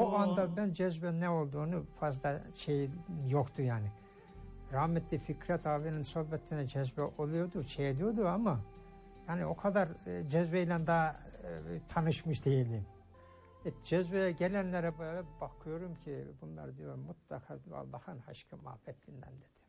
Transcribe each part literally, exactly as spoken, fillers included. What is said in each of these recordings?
o anda ben cezbe ne olduğunu fazla şey yoktu yani. Rahmetli Fikret abinin sohbetine cezbe oluyordu, şey ediyordu ama yani o kadar e, cezbeyle daha e, tanışmış değilim. E, cezbeye gelenlere böyle bakıyorum ki bunlar diyor mutlaka Allah'ın aşkı muhabbetinden dedi.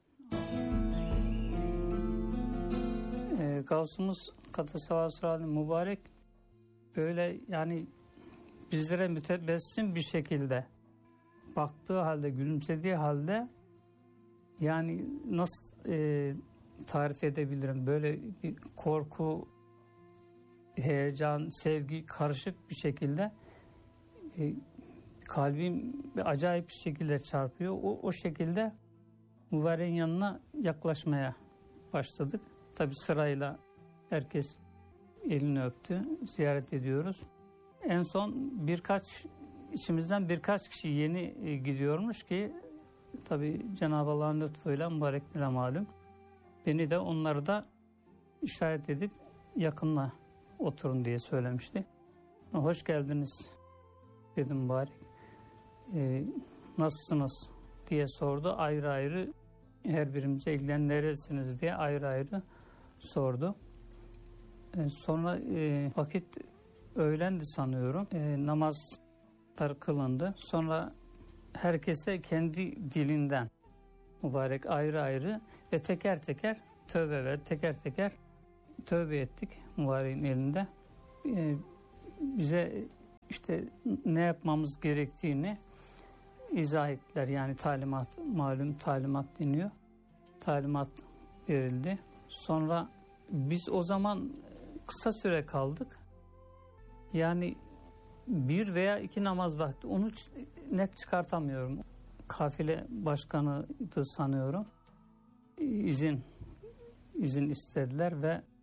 E, Gavsımız Kaddesallahu mübarek böyle yani bizlere mütebessim bir şekilde baktığı halde, gülümsediği halde yani nasıl e, tarif edebilirim? Böyle bir korku, heyecan, sevgi karışık bir şekilde e, kalbim acayip bir şekilde çarpıyor. O, o şekilde mübareğin yanına yaklaşmaya başladık. Tabi sırayla herkes elini öptü, ziyaret ediyoruz. En son birkaç, içimizden birkaç kişi yeni e, gidiyormuş ki tabi Cenab-ı Allah'ın lütfuyla mübarekliğine malum. Beni de onları da işaret edip yakınla oturun diye söylemişti. Hoş geldiniz dedim mübarek. E, nasılsınız diye sordu. Ayrı ayrı her birimize ilgilen neresiniz diye ayrı ayrı sordu. E, sonra e, vakit öğlendi sanıyorum. E, namazlar kılındı. Sonra herkese kendi dilinden mübarek ayrı ayrı ve teker teker tövbe ve teker teker tövbe ettik mübareğin elinde. E, bize işte ne yapmamız gerektiğini izah ettiler. Yani talimat, malum talimat deniyor. Talimat verildi. Sonra biz o zaman kısa süre kaldık. Yani bir veya iki namaz vakti. Onu net çıkartamıyorum. Kafile başkanıydı sanıyorum. İzin izin istediler ve